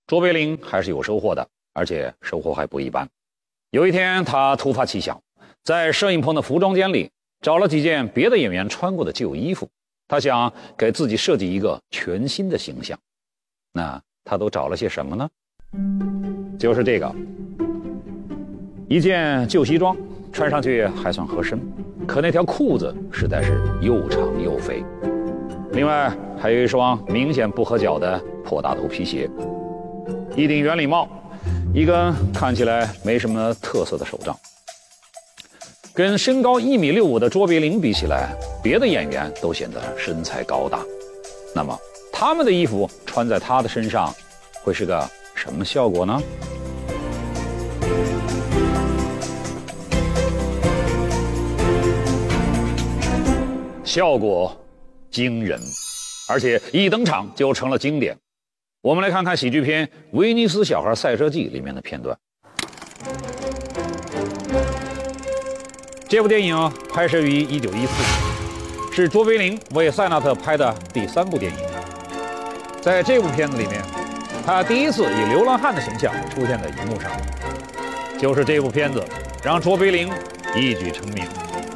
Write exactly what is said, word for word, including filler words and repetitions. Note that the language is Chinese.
卓别林还是有收获的，而且收获还不一般。有一天，他突发奇想，在摄影棚的服装间里找了几件别的演员穿过的旧衣服，他想给自己设计一个全新的形象。那他都找了些什么呢？就是这个，一件旧西装，穿上去还算合身，可那条裤子实在是又长又肥。另外还有一双明显不合脚的破大头皮鞋，一顶圆礼帽，一根看起来没什么特色的手杖。跟身高一米六五的卓别林比起来，别的演员都显得身材高大。那么他们的衣服穿在他的身上，会是个什么效果呢？效果惊人，而且一登场就成了经典。我们来看看喜剧片《威尼斯小孩赛车记》里面的片段。这部电影拍摄于一九一四年，是卓别林为塞纳特拍的第三部电影。在这部片子里面，他第一次以流浪汉的形象出现在荧幕上，就是这部片子让卓别林一举成名。